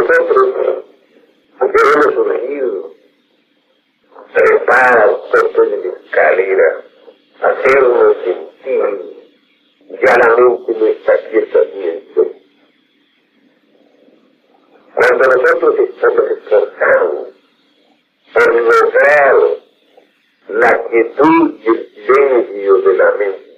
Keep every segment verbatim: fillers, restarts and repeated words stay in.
nosotros que hemos surgido, trepar puestos de la escalera, hacernos sentir ya la mente nuestra aquietamiento. Cuando nosotros estamos esforzando por lograr la quietud y el silencio de la mente,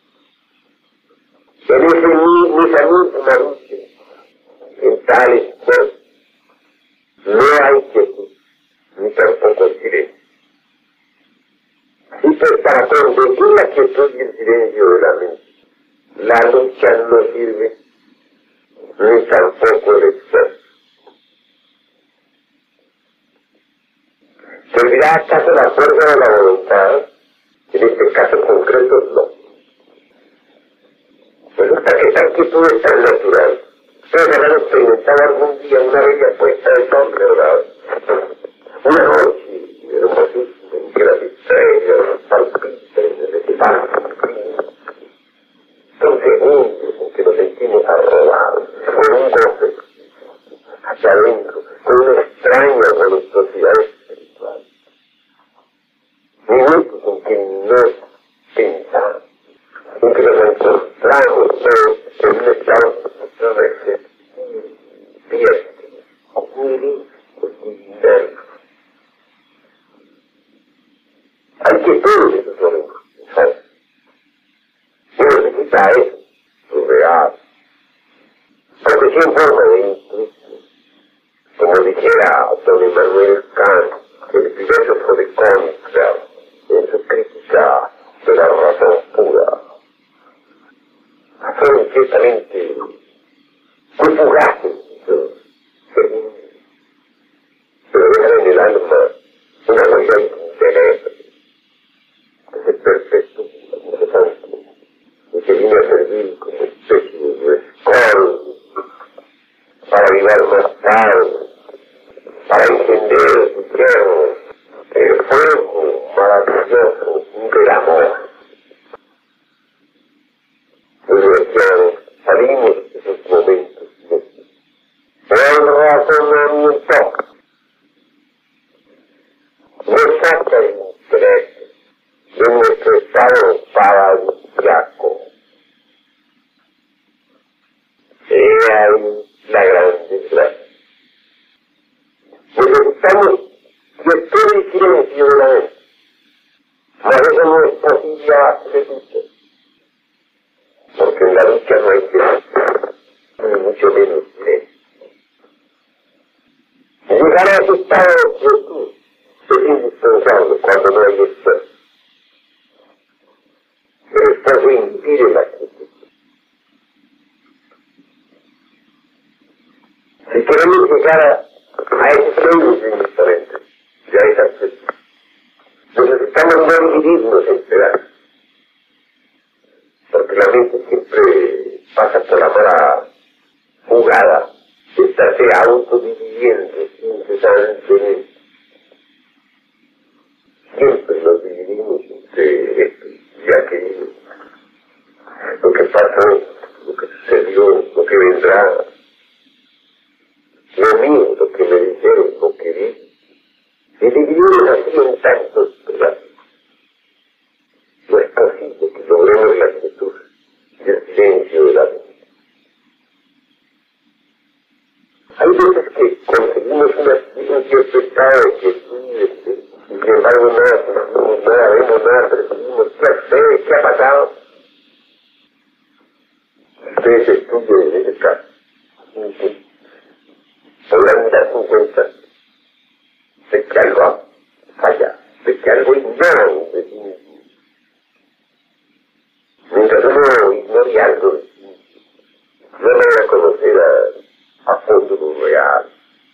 en ese misma misma lucha, en tales cosas, no hay quietud, ni tampoco silencio. Y pues para conseguir la quietud y el silencio de la mente, la lucha no sirve, ni tampoco el esfuerzo. ¿Servirá acaso la fuerza de la voluntad? En este caso concreto, no. Resulta que esta quietud es tan natural. Ustedes habrán experimentado algún día una bella puesta de sol, ¿verdad? Una noche hermosísima en que las estrellas palpitan en el espacio. Son segundos en que nos sentimos arrobados con un goce hacia adentro, con una extraña voluptuosidad espiritual. Minutos en que no pensamos, en que nos encontramos en un estado receptivo, vierte, jurídico y dinámico. Hay que todos esos momentos, ¿sabes? Se necesita eso, lo real. Porque si en forma de intuición, como dijera don Emmanuel Kant, el filósofo de Königsberg, en su crítica de la razón pura, son ciertamente muy fugaces, pero dejan en el alma una huella indeleble, ese perfecto, y que viene a servir como especie de rescoldo para avivar más tarde, para encender, digamos, el fuego maravilloso del amor. Desgraciados, salimos de esos momentos el razonamiento nos saca el interés de nuestro estado paradisíaco. He ahí la gran desgracia. Necesitamos quietud y silencio de la mente. Por eso no es posible hacer lucha. Porque en la lucha no hay silencio, ni mucho menos silencio. Llegar a ese estado de quietud es indispensable cuando no hay esfuerzo. El esfuerzo impide la quietud. Si queremos llegar a, a ese pleno indiferente, ya es acceso. Necesitamos no dividirnos en pedazos. Porque la mente siempre pasa por la mala jugada de estarse autodividiendo incesantemente. Siempre nos dividimos entre esto y aquello. Lo que pasó, lo que sucedió, lo que vendrá, lo mío, lo que me dijeron, lo que vi. Y dividimos así en tantos pedazos. No es posible que logremos la quietud y el silencio de la mente. Hay veces que conseguimos una, un cierto estado de quietud y sin embargo nada sentimos, nada vemos, nada percibimos. ¿Qué hace? ¿Qué ha pasado? Ustedes estudian en ese caso. Podrán darse cuenta de que algo ha fallado, de que algo ignoran de sí mismo. Mientras uno ignore algo de sí mismo, no van a conocer a, a fondo lo real.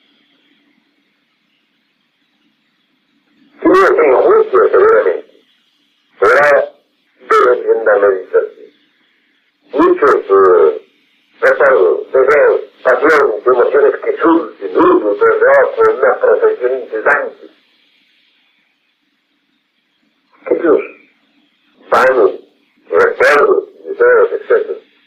Si uno se injusto seguramente, podrá ver en la meditación muchos uh, recuerdos, deseos, pasiones, emociones que surgen uno, ¿verdad?, con una procesión incesante.